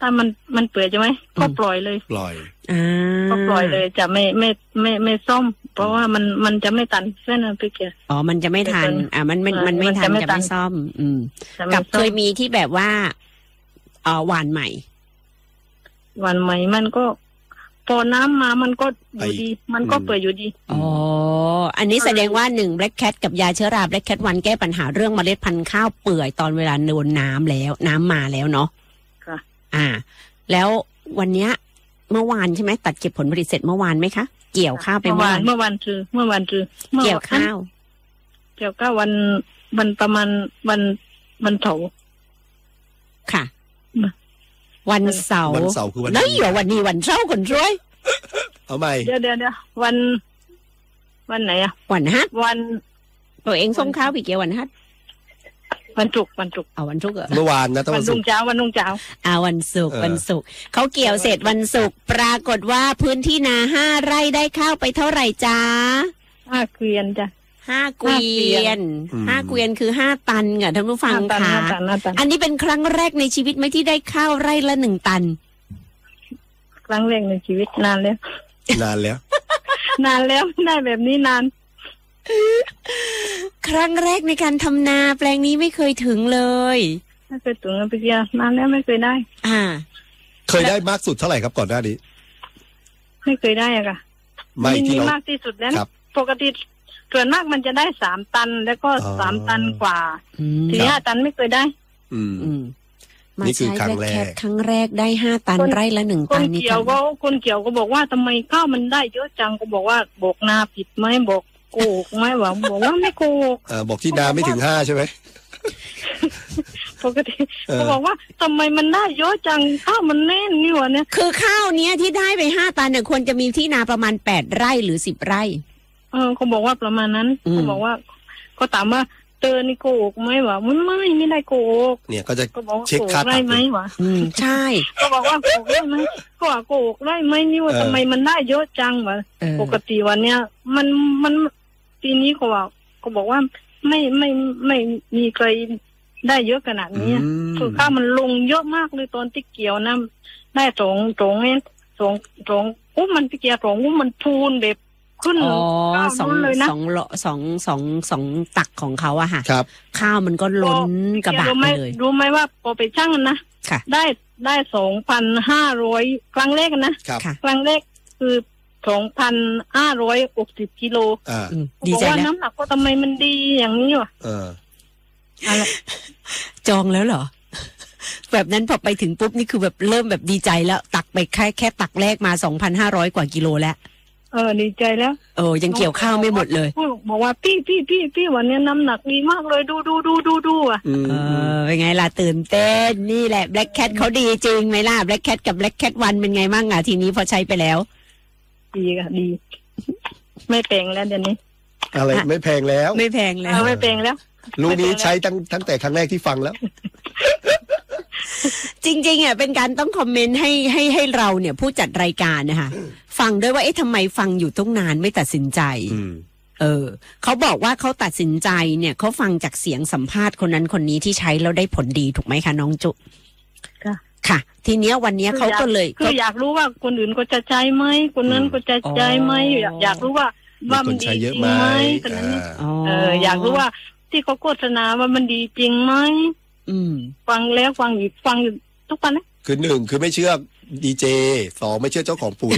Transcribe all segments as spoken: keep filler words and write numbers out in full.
ถ้ามันมันเปื่อยใช่ไหมก็ปล่อยเลยปล่อยก็ปล่อยเลยจะไม่ไม่ไม่ไม่ซ่อมเพราะว่ามันมันจะไม่ตันเส้นนะพี่เกียร์อ๋อมันจะไม่ทันอ่ามันมันมันไม่ทันจะไม่ซ่อมอืมกับเคยมีที่แบบว่าเอ่อหวานใหม่หวานใหม่มันก็พอน้ำมามันก็อยู่ดีมันก็เปื่อยอยู่ดีอ๋ออันนี้แสดงว่าหนึ่ง Black Cat กับยาเชื้อรา Black Cat วันแก้ปัญหาเรื่องเมล็ดพันธุ์ข้าวเปื่อยตอนเวลาโดนน้ำแล้วน้ำมาแล้วเนาะค่ะอ่าแล้ววันเนี้ยเมื่อวานใช่ไหมตัดเก็บผลผลิตเสร็จเมื่อวานไหมคะเกี่ยวข้าวไปเมื่อวานเมื่อวานคือเมื่อวานคือเกี่ยวข้าวเกี่ยวข้าววันวันประมาณวันวันเสาร์ค่ะวันเสาร์วันเสาร์คือวันแล้วอยู่วันนี้วันเสาร์คนช่วยเอาใหม่เดี๋ยวเดี๋ยวเดี๋ยววันวันไหนอะวันฮัทวันตัวเองส่งข้าวพี่เกียววันฮัทวันศุกร์วันศุกร์เอาวันศุกร์เมื่อวานนะวันศุกร์เช้าวันนุ่งเช้าอ่าวันศุกร์วันศุกร์เขาเกี่ยวเสร็จวันศุกร์ปรากฏว่าพื้นที่นาห้าไร่ได้ข้าวไปเท่าไหร่จ้าห้าเกวียนจ้ะห้าเกวียนห้าเกวียนคือห้าตันค่ะท่านผู้ฟังค่ะอันนี้เป็นครั้งแรกในชีวิตไหมที่ได้ข้าวไร่ละหนึ่งตันครั้งแรกในชีวิตนานแล้วนานแล้วนานแล้วได้แบบนี้นานครั้งแรกในการทำนาแปลงนี้ไม่เคยถึงเลยไม่เคยถึงนะพี่เกียร์นานแล้วไม่เคยได้อ่าเคยได้มากสุดเท่าไหร่ครับก่อนหน้านี้ไม่เคยได้อะค่ะไม่ที่มากที่สุดแล้วปกติส่วนมากมันจะได้สามตันแล้วก็สามตันกว่าสี่ห้าตันไม่เคยได้อืมอืมนี่คือครั้งแรกครั้งแรกได้ห้าตันไร่ละหนึ่งตันนี่คนเกี่ยวก็คนเกี่ยวก็บอกว่าทำไมข้าวมันได้เยอะจังก็บอกว่าบอกนาผิดไหมบอกโกหกไหมวะบอกว่าไม่โกหกเออบอกที่นาไม่ถึงห้าใช่ไหมปกติเขาบอกว่าทำไมมันได้เยอะจังข้าวมันแน่นนี่วะเนี่ยคือข้าวเนี้ยที่ได้ไปห้าตันเนี่ยควรจะมีที่นาประมาณแปดไร่หรือสิบไร่เออเขาบอกว่าประมาณนั้นเขาบอกว่าเขาถามว่าเตอนี่โกหกไหมวะไม่ไม่ไม่ได้โกหกเนี่ยก็จะเช็คค่าได้ไหมวะอืมใช่เขาบอกว่าโกหกได้ไหมก็ว่าโกหกได้ไหมนี่ว่าทำไมมันได้เยอะจังวะปกติวันเนี้ยมันมันปีนี้เขาบอกเขาบอกว่าไม่ไม่ไม่มีใครได้เยอะขนาดนี้คือข้าวมันลงเยอะมากเลยตอนที่เกี่ยวนะได้สองสองเองสองสองอุ้มมันที่เกี่ยวสองอุ้มมันพูนแบบขึ้นสองเลยนะสองสองสองสองตักของเขาอะค่ะข้าวมันก็ล้นกระบะเลยรู้ไหมว่าพอไปชั่งนะได้ได้สองพันห้าร้อยครั้งแรกนะครั้งแรกคือสองพันห้าร้อยหกสิบกิโลดีใจแล้วน้ำหนักก็ทำไมมันดีอย่างนี้วะจองแล้วเหรอแบบนั้นพอไปถึงปุ๊บนี่คือแบบเริ่มแบบดีใจแล้วตักไปแค่แค่ตักแรกมาสองพันห้าร้อยกว่ากิโลแล้วเออดีใจแล้วเออยังเกี่ยวข้าวไม่หมดเลยบอกว่าพี่พี่พี่พี่วันนี้น้ำหนักดีมากเลยดูดูดูดูดูอ่ะเออเป็นไงล่ะตื่นเต้นนี่แหละ Black Cat เขาดีจริงไหมล่ะ Black Cat กับ Black Cat วันเป็นไงบ้างอ่ะทีนี้พอใช้ไปแล้วดีค่ะดีไม่แพงแล้วเดี๋ยวนี้อะไรไม่แพงแล้วไม่แพงแล้วไม่แพงแล้วลูกนี้ใช้ตั้งตั้งแต่ครั้งแรกที่ฟังแล้วจริงๆอ่ะเป็นการต้องคอมเมนต์ให้ให้ให้เราเนี่ยผู้จัดรายการนะคะฟังด้วยว่าเอ๊ะทำไมฟังอยู่ตั้งนานไม่ตัดสินใจเออเขาบอกว่าเขาตัดสินใจเนี่ยเขาฟังจากเสียงสัมภาษณ์คนนั้นคนนี้ที่ใช้แล้วได้ผลดีถูกไหมคะน้องจุค่ะค่ะทีเนี้ยวันเนี้ยเขาก็เลยคืออยากรู้ว่าคนอื่นก็จะใจไหมคนนั้นก็จะใจไหมอยากอยากรู้ว่าว่ามันดีจริงไหมคนนั้นเอออยากรู้ว่าที่เขาโฆษณาว่ามันดีจริงไหมอืมฟังแล้วฟังอีกฟังอยู่ทุกวันนะคือหนึ่งคือไม่เชื่อดีเจสองไม่เชื่อเจ้าของปุ๋ย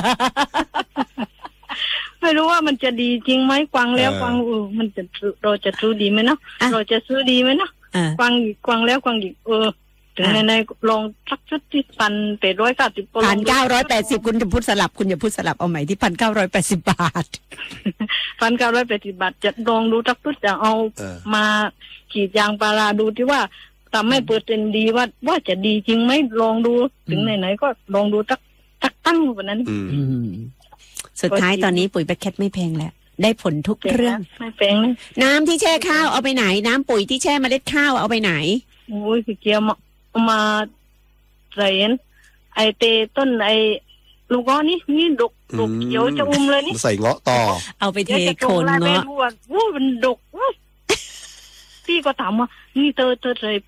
ไม่รู้ว่ามันจะดีจริงไหมฟังแล้วฟังเออมันจะเราจะซื้อดีไหมเนาะเราจะซื้อดีไหมเนาะฟังอีกฟังแล้วฟังอีกเออถึงในในลองสักชุดที่พันแปดร้อยเก้าสิบพันเก้าร้อยแปดสิบคุณจะพูดสลับคุณอย่าพูดสลับเอาใหม่ที่พันเก้าร้อยแปดสิบบาทพันเก้าร้อยแปดสิบบาทจะลองดูสักชุดจะเอามาขีดยางพาราดูที่ว่าทำให้เปอร์เซ็นต์ดีว่าว่าจะดีจริงไหมลองดูถึงไหนๆก็ลองดูสักสักตั้งแบบนั้นสุดท้ายตอนนี้ปุ๋ยแบคแคทไม่แพงแล้วได้ผลทุกเรื่องไม่แพงน้ำที่แช่ข้าวเอาไปไหนน้ำปุ๋ยที่แช่เมล็ดข้าวเอาไปไหนโอ้ยเกี่ยวมามาใส่ไอเตต้นไอลูกเงาะนี่นี่ดกดกเขียวจะอุ้มเลยนี่ใส่เงาะต่อเอาไปเทโคนเงาะวู้มันดกพี่ก็ถามว่านี่เธอเธอใส่ปุ๋ย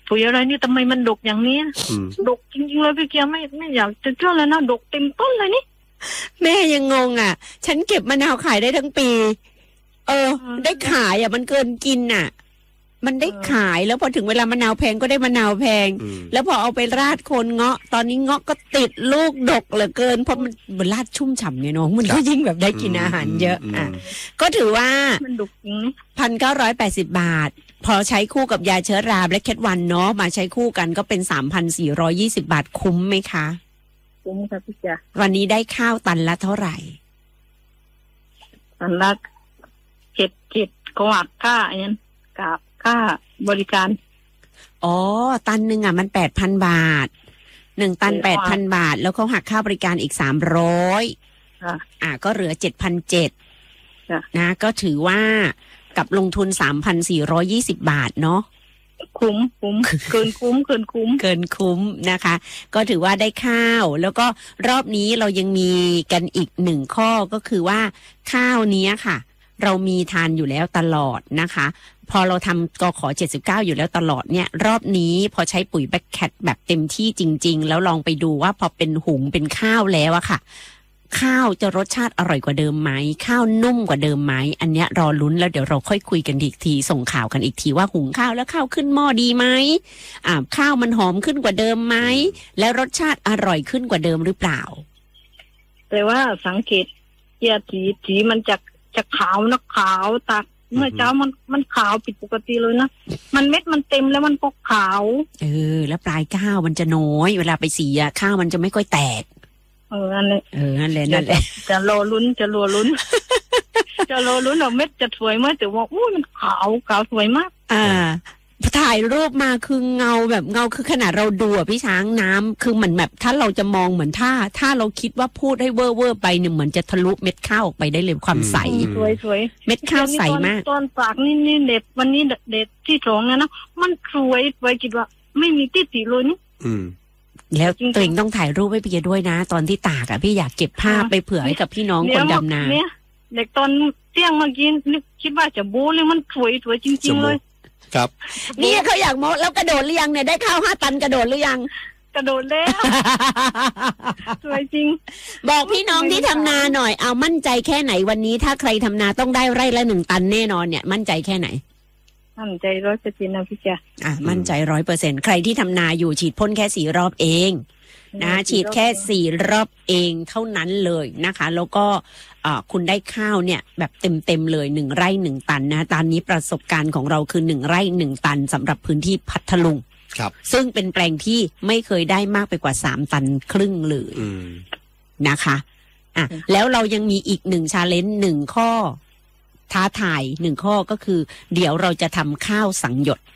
ปุ๋ยอะไรนี่ทำไมมันดกอย่างนี้ดกจริงๆเลยพี่เกียร์ไม่ไม่อยากจะเชื่อเลยนะดกเต็มต้นเลยนี่แม่ยังงงอ่ะฉันเก็บมะนาวขายได้ทั้งปีเออได้ขายอ่ะมันเกินกินอ่ะมันได้ขายแล้วพอถึงเวลามะนาวแพงก็ได้มะนาวแพงแล้วพอเอาไปราดโคนเงาะตอนนี้เงาะก็ติดลูกดกเหลือเกินเพราะมันมันราดชุ่มฉ่ำเนี่ยน้องมันก็ยิ่งแบบได้กินอาหารเยอะอ่ะก็ถือว่ามันดกจริงพันเก้าร้อยแปดสิบบาทพอใช้คู่กับยาเชื้อราและแคทวันเนาะมาใช้คู่กันก็เป็นสามพันสี่ร้อยยี่สิบบาทคุ้มไหมคะคุ้มค่ะพี่จ๋าวันนี้ได้ข้าวตันละเท่าไหร่ตันละเจ็ดเจ็ดกว่าค่าอันนั้นกับค่าบริการอ๋อตันหนึ่งอ่ะมันแปดพันบาทหนึ่งตันแปดพันบาทแล้วเขาหักค่าบริการอีกสามร้อยอ่าก็เหลือเจ็ดพันเจ็ดนะก็ถือว่ากับลงทุนสามพันสี่ร้อยยี่สิบบาทเนาะคุ้มคุ้มเกินคุ้มเกินคุ้มเกินคุ้มนะคะก็ถือว่าได้ข้าวแล้วก็รอบนี้เรายังมีกันอีกหนึ่งข้อก็คือว่าข้าวนี้ค่ะเรามีทานอยู่แล้วตลอดนะคะพอเราทำกขเจ็ดสิบเก้าอยู่แล้วตลอดเนี่ยรอบนี้พอใช้ปุ๋ยแบ็คแคทแบบเต็มที่จริงๆแล้วลองไปดูว่าพอเป็นหุงเป็นข้าวแล้วอะค่ะข้าวจะรสชาติอร่อยกว่าเดิมไหมข้าวนุ่มกว่าเดิมไหมอันเนี้ยรอลุ้นแล้วเดี๋ยวเราค่อยคุยกันอีกทีส่งข่าวกันอีกทีว่าหุงข้าวแล้วข้าวขึ้นหม้อดีไหมอ่าข้าวมันหอมขึ้นกว่าเดิมไหมและรสชาติอร่อยขึ้นกว่าเดิมหรือเปล่าแต่ว่าสังเกตเกียร์สีสีมันจะจะขาวนะขาวตักเมื่อเช้ามันมันขาวผิดปกติเลยนะมันเม็ดมันเต็มแล้วมันก็ขาวเออแล้วปลายข้าวมันจะน้อยเวลาไปสีอะข้าวมันจะไม่ค่อยแตกเออนั่นแหละเออนั่นแหละนั่นแหละจะรอลุ้นจะรอลุ้นจะรอลุ้นเอาเม็ดจะสวยมากแต่ว่าอู้มันขาวขาวสวยมากอ่าถ่ายรูปมาคือเงาแบบเงาคือขนาดเราดูอ่ะพี่ช้างน้ำคือเหมือนแบบถ้าเราจะมองเหมือนถ้าถ้าเราคิดว่าพูดให้เว่อร์ๆไปเนี่ยเหมือนจะทะลุเม็ดข้าวออกไปได้เลยความใสสวยสวยเม็ดข้าวใสมากตอนปากนี่นี่เด็ดวันนี้เด็ดที่สองนะนะมันสวยไว้คิดว่าไม่มีติดติเลยนี่แล้วตัวเองต้องถ่ายรูปให้พี่ด้วยนะตอนที่ตากอ่ะพี่อยากเก็บภาพไปเผื่อให้กับพี่น้องคนดำนาเนี่ยเด็กตอนเที่ยงเมื่อกี้นึกคิดว่าจะโบ้เลยมันสวยสวยจริงๆเลยครับนี่เขาอยากโม้แล้วกระโดดหรือยังเนี่ยได้ข้าวห้าตันกระโดดหรือยังกระโดดแล้วสวยจริงบอกพี่น้องที่ทำนาหน่อยเอามั่นใจแค่ไหนวันนี้ถ้าใครทำนาต้องได้ไร่ละหนึ่งตันแน่นอนเนี่ยมั่นใจแค่ไหนมั่นใจร้อยเปอร์เซ็นต์นะพี่จ๋าอ่ะมั่นใจร้อยเปอร์เซ็นต์ใครที่ทำนาอยู่ฉีดพ่นแค่สี่รอบเองนะฉีดแค่สี่รอบเองเท่านั้นเลยนะคะแล้วก็คุณได้ข้าวเนี่ยแบบเต็มๆเลยหนึ่งไร่หนึ่งตันนะตอนนี้ประสบการณ์ของเราคือหนึ่งไร่หนึ่งตันสำหรับพื้นที่พัทลุงครับซึ่งเป็นแปลงที่ไม่เคยได้มากไปกว่าสามตันครึ่งเลยนะคะอ่ะแล้วเรายังมีอีกหนึ่งชาเลนจ์หนึ่งข้อท้าทายหนึ่งข้อก็คือเดี๋ยวเราจะทำข้าวสังหยด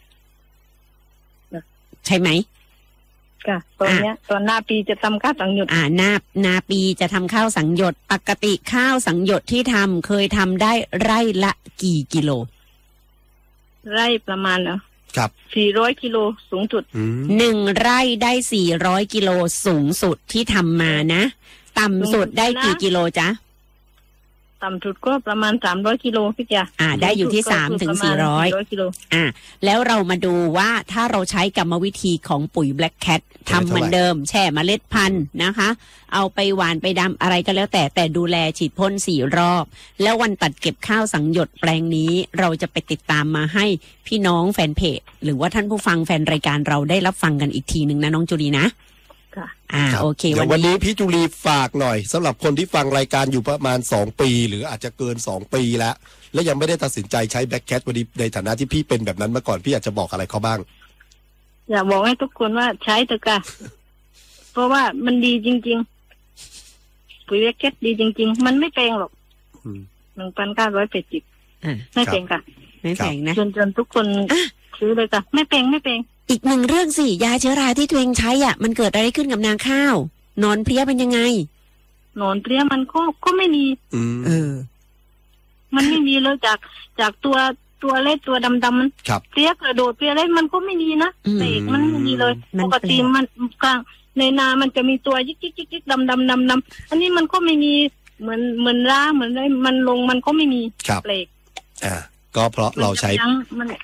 ใช่ไหมค่ะตอนเนี้ยตอนหน้าปีจะทำข้าวสังหยดอ่าหน้าหน้าปีจะทำข้าวสังหยดปกติข้าวสังหยดที่ทำเคยทำได้ไร่ละกี่กิโลไร่ประมาณเนาะครับสี่ร้อยกิโลสูงสุดหนึ่งไร่ได้สี่ร้อยกิโลสูงสุดที่ทำมานะต่ำสุดได้กี่กิโลจ๊ะต่ำสุดก็ประมาณสามร้อยกิโลพี่จ๋าอ่าได้อยู่ที่สามถึงสี่ร้อยกิโลอ่าแล้วเรามาดูว่าถ้าเราใช้กรรมวิธีของปุ๋ย Black Cat ทำเหมือนเดิมแช่เมล็ดพันธุ์นะคะเอาไปหว่านไปดำอะไรก็แล้วแต่แต่ดูแลฉีดพ่นสี่รอบแล้ววันตัดเก็บข้าวสังหยดแปลงนี้เราจะไปติดตามมาให้พี่น้องแฟนเพจหรือว่าท่านผู้ฟังแฟนรายการเราได้รับฟังกันอีกทีนึงนะน้องจุลีนะอ่าโอเควันนี้พี่จุลีฝากหน่อยสำหรับคนที่ฟังรายการอยู่ประมาณสองปีหรืออาจจะเกินสองปีแล้วและยังไม่ได้ตัดสินใจใช้แบ็คแคทวันนี้ในฐานะที่พี่เป็นแบบนั้นมาก่อนพี่อยากจะบอกอะไรเขาบ้างอยากบอกให้ทุกคนว่าใช้เถอะค่ะเพราะว่ามันดีจริงๆปุ๋ยแบ็คแคทดีจริงๆมันไม่แพงหรอกหนึ่งพันเก้าร้อยแปดสิบไม่แพงค่ะไม่แพงนะจนจนทุกคนซื้อเลยค่ะไม่แพงไม่แพงอีกหนึ่งเรื่องสิยาเชื้อราที่ตัวเองใช้อ่ะมันเกิดอะไรขึ้นกับนาข้าวนอนเพลี้ยเป็นยังไงนอนเพลี้ยมันก็ก็ไม่มีเออมันไม่มีเลยจากจากตัวตัวเล็กตัวดำๆมันเพลี้ยกระโดดเพลี้ยอะไรมันก็ไม่มีนะแต่มันไม่มีเลยปกติมันกลางในนามันจะมีตัวยิกยิกยิกยิกดำดำดำดำอันนี้มันก็ไม่มีเหมือนเหมือนราเหมือนอะไรมันลงมันก็ไม่มีแปลกอ่าก็เพราะเราใช้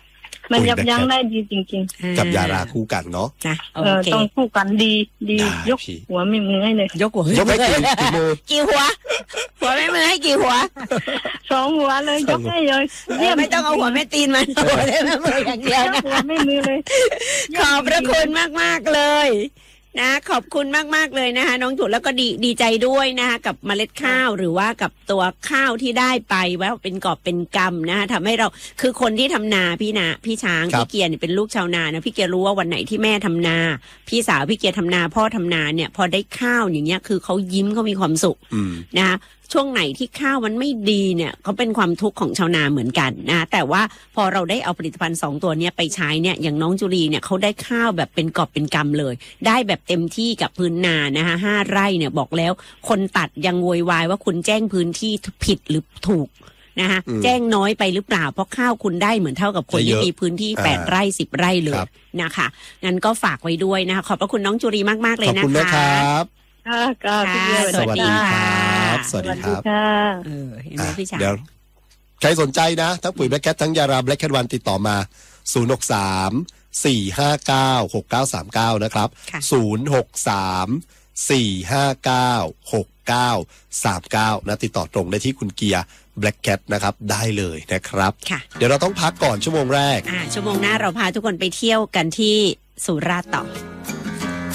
มันยับยั้งได้ดีจริงอ่กับยาราคู่กันเนาะนะๆโอเออเคต้องคู่กันดีดีได้ยกพี่หัวไม่มือให้เลยยกหัวยกให้กี่กี่มือกี่หัว หัวแม่มือให้กี่หัวสองหัวเลยยกให้เลยเออไม่ต้องเอาหัวแม่ตีนมันหัวแม่มืออย่างเดียวยกนะหัวไม่มือเลยขอบพระคุณมากๆเลยนะขอบคุณมากๆเลยนะคะน้องจุดแล้วก็ดีดีใจด้วยนะคะกับเมล็ดข้าวหรือว่ากับตัวข้าวที่ได้ไปว่าเป็นกอบเป็นกำนะคะทำให้เราคือคนที่ทำนาพี่นะพี่ช้างครับพี่เกียร์เนี่ยเป็นลูกชาวนานะพี่เกียร์รู้ว่าวันไหนที่แม่ทำนา พี่สาวพี่เกียร์ทำนาพ่อทำนาเนี่ยพอได้ข้าวอย่างเงี้ยคือเขายิ้มเขามีความสุขอืมนะคะช่วงไหนที่ข้าวมันไม่ดีเนี่ยเขาเป็นความทุกข์ของชาวนาเหมือนกันนะแต่ว่าพอเราได้เอาผลิตภัณฑ์สองตัวเนี้ยไปใช้เนี่ยอย่างน้องจุลีเนี่ยเขาได้ข้าวแบบเป็นกอบเป็นกำเลย ได้แบบเต็มที่กับพื้นนานะคะห้าไร่เนี่ยบอกแล้วคนตัดยังโวยวายว่าคุณแจ้งพื้นที่ผิดหรือถูกนะคะอืมแจ้งน้อยไปหรือเปล่าเพราะข้าวคุณได้เหมือนเท่ากับคนได้เยที่อะมีพื้นที่แปดอ่าไร่สิบไร่เลคยรับนะคะงั้นก็ฝากไว้ด้วยนะคะขอบพระคุณน้องจุลีมากๆเลยขอบนะคุณนะคคะรับค่ะค่ะพี่เบียร์สวัสดีค่ะสวัสดีครับค่ะเออเห็นไหมอ่ะพี่ช้างเดี๋ยวใครสนใจนะทั้งปุ๋ยแบล็คแคททั้งยาราแบล็คแคทวันติดต่อมาศูนย์ หก สาม สี่ ห้า เก้า หก เก้า สาม เก้านะครับค่ะศูนย์ หก สาม สี่ ห้า เก้า หก เก้า สาม เก้านะติดต่อตรงได้ที่คุณเกียร์แบล็คแคทนะครับได้เลยนะครับค่ะเดี๋ยวเราต้องพักก่อนชั่วโมงแรกอ่าชั่วโมงหน้าเราพาทุกคนไปเที่ยวกันที่สุราษฎร์ต่อ